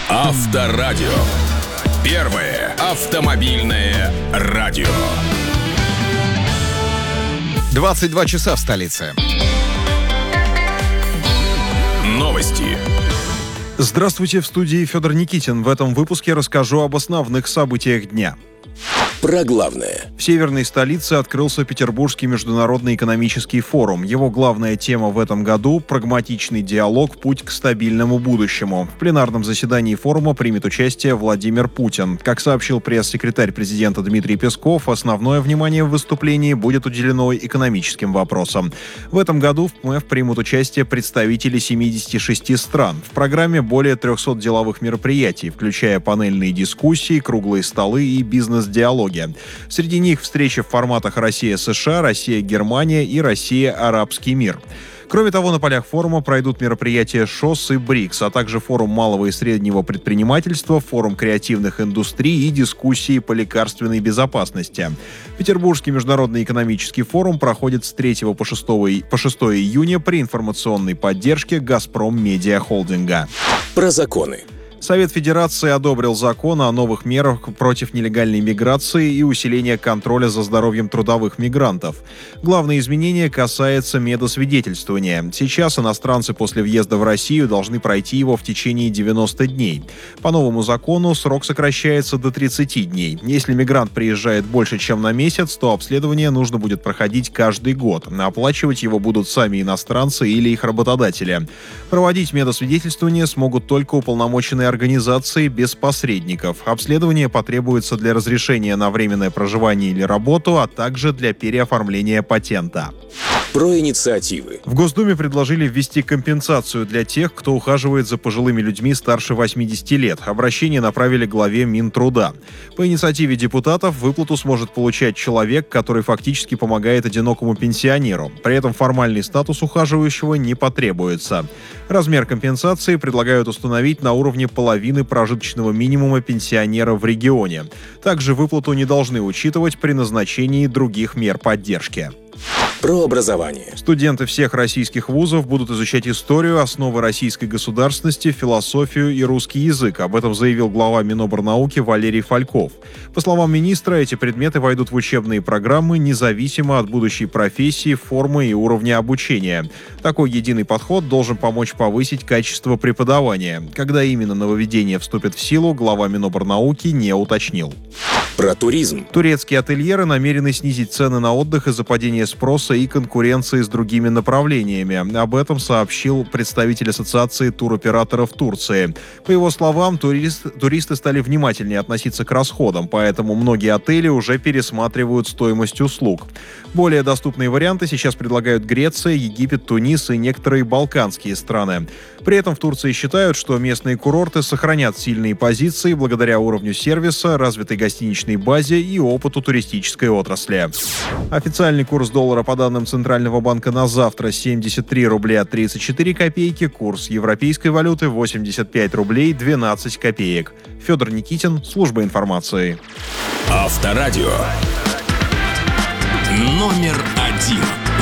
Авторадио. Первое автомобильное радио. 22 часа в столице. Новости. Здравствуйте, в студии Федор Никитин. В этом выпуске расскажу об основных событиях дня. Про главное. В северной столице открылся Петербургский международный экономический форум. Его главная тема в этом году – прагматичный диалог, путь к стабильному будущему. В пленарном заседании форума примет участие Владимир Путин. Как сообщил пресс-секретарь президента Дмитрий Песков, основное внимание в выступлении будет уделено экономическим вопросам. В этом году в ПМЭФ примут участие представители 76 стран. В программе более 300 деловых мероприятий, включая панельные дискуссии, круглые столы и бизнес-диалоги. Среди них встречи в форматах Россия-США, Россия-Германия и Россия-Арабский мир. Кроме того, на полях форума пройдут мероприятия ШОС и БРИКС, а также форум малого и среднего предпринимательства, форум креативных индустрий и дискуссии по лекарственной безопасности. Петербургский международный экономический форум проходит с 3 по 6 июня при информационной поддержке «Газпром Медиа Холдинга». Про законы. Совет Федерации одобрил закон о новых мерах против нелегальной миграции и усиления контроля за здоровьем трудовых мигрантов. Главное изменение касается медосвидетельствования. Сейчас иностранцы после въезда в Россию должны пройти его в течение 90 дней. По новому закону срок сокращается до 30 дней. Если мигрант приезжает больше, чем на месяц, то обследование нужно будет проходить каждый год. Оплачивать его будут сами иностранцы или их работодатели. Проводить медосвидетельствование смогут только уполномоченные организации без посредников. Обследование потребуется для разрешения на временное проживание или работу, а также для переоформления патента. Про инициативы. В Госдуме предложили ввести компенсацию для тех, кто ухаживает за пожилыми людьми старше 80 лет. Обращение направили главе Минтруда. По инициативе депутатов выплату сможет получать человек, который фактически помогает одинокому пенсионеру. При этом формальный статус ухаживающего не потребуется. Размер компенсации предлагают установить на уровне половины прожиточного минимума пенсионера в регионе. Также выплату не должны учитывать при назначении других мер поддержки. Про образование. Студенты всех российских вузов будут изучать историю, основы российской государственности, философию и русский язык. Об этом заявил глава Минобрнауки Валерий Фальков. По словам министра, эти предметы войдут в учебные программы независимо от будущей профессии, формы и уровня обучения. Такой единый подход должен помочь повысить качество преподавания. Когда именно нововведение вступит в силу, глава Минобрнауки не уточнил. Про туризм. Турецкие ательеры намерены снизить цены на отдых из-за падения спроса и конкуренции с другими направлениями. Об этом сообщил представитель Ассоциации туроператоров Турции. По его словам, туристы стали внимательнее относиться к расходам, поэтому многие отели уже пересматривают стоимость услуг. Более доступные варианты сейчас предлагают Греция, Египет, Тунис и некоторые балканские страны. При этом в Турции считают, что местные курорты сохранят сильные позиции благодаря уровню сервиса, развитой гостиничной базе и опыту туристической отрасли. Официальный курс доллара по данным Центрального банка на завтра 73 рубля 34 копейки, курс европейской валюты 85 рублей 12 копеек. Федор Никитин, служба информации. Авторадио. Номер 1.